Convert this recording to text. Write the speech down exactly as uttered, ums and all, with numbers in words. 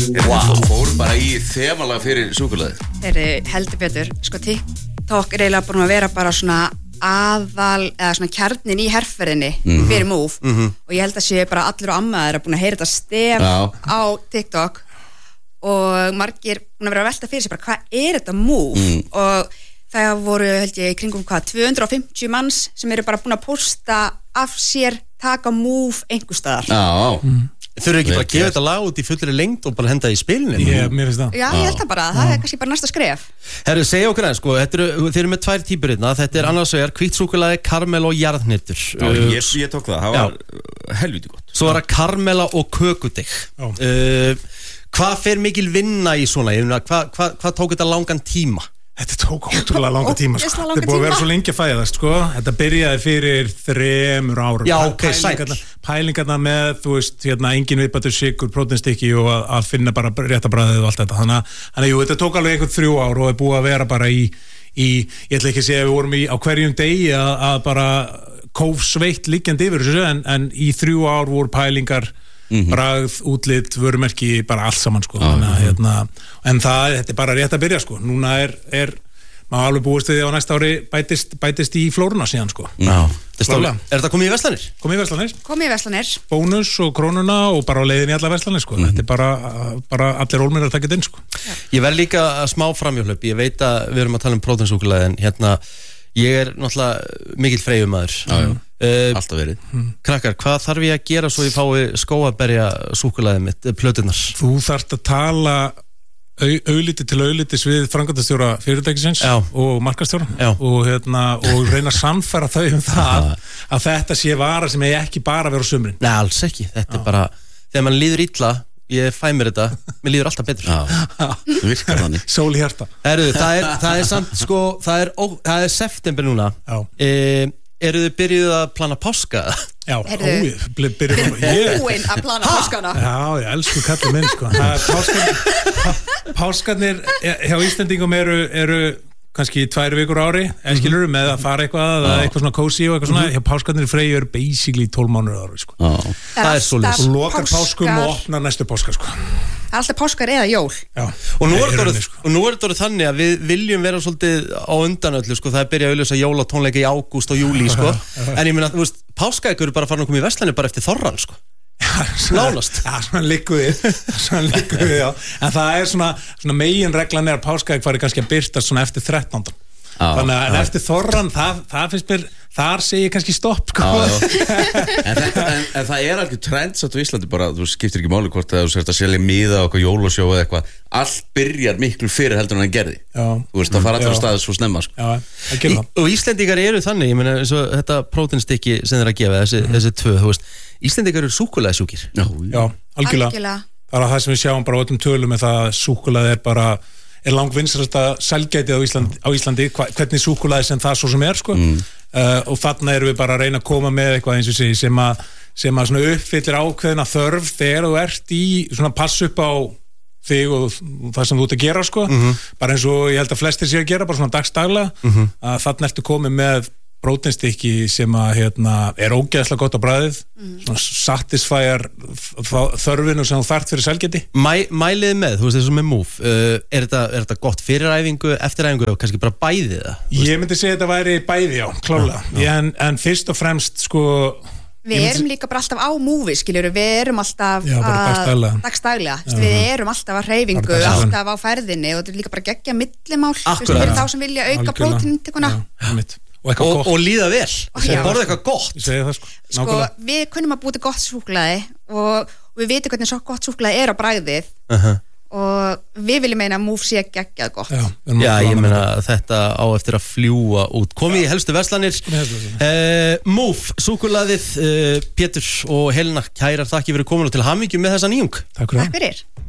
Wow, fór bara í þemalega fyrir súkkulaði. Þeir heldur betur, sko TikTok er eiginlega búin að vera bara svona aðal, eða svona kjarnin í herferðinni mm-hmm. fyrir Move mm-hmm. og ég held að sé bara allir og amma þeir að búin að heyra þetta stef Já. Á TikTok og margir búin að vera að velta fyrir sig bara hvað er þetta Move mm. og það voru held ég kringum hvað tvö hundruð og fimmtíu manns sem eru bara búin að posta af sér taka Move einhver staðar Já mm. Þau eru ekki bara að gefa þetta lag út í fullri lengd og bara henda í spilinu? Yeah, mér finnst það. Já, ég held það bara, það er kannski bara næsta skref. Herru, segja okkur eins, sko, eru, þeir eru með tvær típur hérna, þetta er annars vegar hvítt súkkulaði, karmel og jarðhnittur. Já, uh, ég, ég tók það, það var helviti gott. Svo er það karmela og kökudegg. Uh, hvað fer mikil vinna í svona? Hvað hva, hva tók þetta langan tíma? Þetta tók ótrúlega langa tíma, sko. Þetta er búið að vera svo lengi að fæðast, sko. Þetta byrjaði fyrir þremur árum. Já, ok, sæl. Pælingarna með, þú veist, hérna, engin viðbættur sykur, próteinstykki og að, að finna bara réttabræðið og allt þetta. Þannig að, jú, þetta tók alveg einhvern þrjú ár og er búið að vera bara í, í ég ætla ekki að segja að við vorum í á hverjum degi að, að bara kófsveitt liggjandi yfir þessu, en, en í þrjú ár voru pælingar Mm-hmm. bragð, útlit, vörumerki bara allt saman sko ah, Þannig, mm-hmm. hérna, en það, þetta er bara rétt að byrja sko núna er, er maður alveg búist við á næsta ári bætist, bætist í flóruna síðan sko Já, er þetta komið í verslanir? Komið í verslanir Komið í verslanir Bónus og krónuna og bara á leiðin í alla verslanir sko mm-hmm. Þetta er bara, bara allir ólmir að taka þetta inn sko Já. Ég verð líka að smá framhjólöp ég veit að við erum að tala um próteinsúkkulaði en hérna, ég er náttúrulega mikill freyjumaður Já, já Uh, alltaf verið hmm. Krakkar, hvað þarf ég að gera svo ég fái skóaberja súkkulaðið mitt, plöturnar? Þú þarft að tala au, augliti til auglitis við framkvæmdastjóra fyrirtækisins Já. Og markastjóra og, hérna, og reyna að samfæra þau um það að þetta sé vara sem eigi ekki bara að vera á sumrin Nei, alls ekki, þetta Já. Er bara þegar mann líður illa, ég fæ mér þetta mér líður alltaf betur Það virkar þannig Sól í hjarta Heru, það, er, það er samt, sko, það er, ó, það er september núna e, Eru þið byrjuð að plana páska? Já, óið Byrjuð búin að plana páskana Já, ég elsku kallið minn sko Páskarnir Páskarnir hjá Íslendingum eru, eru kannski tvær vikur ári en skilur við með að fara eitthvað eða eitthvað svona kósi og eitthvað svona hjá Páskarnir Freyju er basically tólf mánuður ári sko Það er svolítið og lokar páskum og opnar næstu páska sko Það er alltaf páskar eða jól Já. Og nú er þetta sko. þannig að við viljum vera svolítið á undan öllu sko. Það er byrjað að auglýsa jólatónleika í ágúst og júlí sko. En ég meina, þú veist, páskaeggur eru bara farin að koma í verslanir bara eftir þorran sko. Nánast Já, svona liggur við Svona liggur við, já En það er svona, svona megin reglan er að páskaegg fari kannski að byrtast svona eftir þrettánda Ah, Þannig að ah. eftir þorran það, það finnst mér, þar segir kannski stopp sko. ah, en, þetta, en, en það er alveg trend satt á Íslandi bara, þú skiptir ekki máli hvort að þú sért að selja miða og eitthvað jólasjó eða eitthvað allt byrjar miklu fyrir heldur en það gerði já. Þú veist, það fara allir á staðið svo snemma sko. Já, það gerir það Og Íslendingar eru þannig, ég meina eins og þetta próteinstykki sem þeir að gefa, þessi, mm. þessi tvö þú veist, Íslendingar eru súkkulaðisjúkir Já, já algjörlega Það er það sem við sjáum bara á öllum tölum með það að súkkulaði er bara er langvinsrasta selgætið á Íslandi, á Íslandi hva, hvernig súkkulaði sem það svo sem er sko. mm. uh, og þarna erum við bara að reyna að koma með eitthvað eins og sé sem að, sem að uppfyllir ákveðina þörf þegar þú ert í svona pass upp á þig og það sem þú ert að gera sko. mm-hmm. bara eins og ég held að flestir sé að gera bara svona dagstaglega mm-hmm. að þarna ertu komið með próteinstykki sem að hérna, er ógeðslega gott á bragðið mm. svona satisfæjar þörfinu sem þú þarft fyrir selgæti Mæ, Mælið með, þú veist þessu með Move uh, er, þetta, er þetta gott fyrir æfingu, eftir æfingu og kannski bara bæði það? Ég myndi segja þetta væri bæði, já, klálega já, já. En, en fyrst og fremst sko Við erum myndi... líka bara alltaf á Move, skiljur við erum alltaf já, að dagstaglega, við erum alltaf að hreyfingu alltaf á ferðinni og þetta er líka bara geggja millimál fyrir þá sem vilja auka próteintekuna Og, og, og líða vel og borða eitthvað gott það, sko. Sko, við kunnum að búti gott súkkulaði og, og við veitum hvernig svo gott súkkulaði er á bragðið uh-huh. og við viljum meina að Move sé geggjað gott Já, Já ég meina þetta á eftir að fljúa út komið í helstu verslanir uh, Move, súkkulaðið uh, Pétur og Helena, kærar þakki fyrir komin og til hamingju með þessa nýjung Takk fyrir, Takk fyrir.